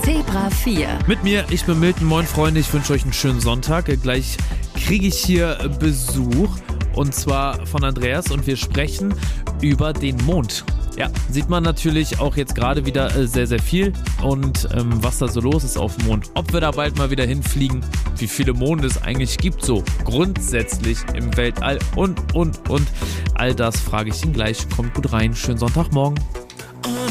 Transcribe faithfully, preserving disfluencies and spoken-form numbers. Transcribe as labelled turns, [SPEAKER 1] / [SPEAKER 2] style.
[SPEAKER 1] Zebra vier.
[SPEAKER 2] Mit mir, ich bin Milton. Moin Freunde, ich wünsche euch einen schönen Sonntag. Gleich kriege ich hier Besuch und zwar von Andreas und wir sprechen über den Mond. Ja, sieht man natürlich auch jetzt gerade wieder äh, sehr, sehr viel und ähm, was da so los ist auf dem Mond. Ob wir da bald mal wieder hinfliegen, wie viele Monde es eigentlich gibt, so grundsätzlich im Weltall und, und, und. All das frage ich ihn gleich. Kommt gut rein. Schönen Sonntagmorgen.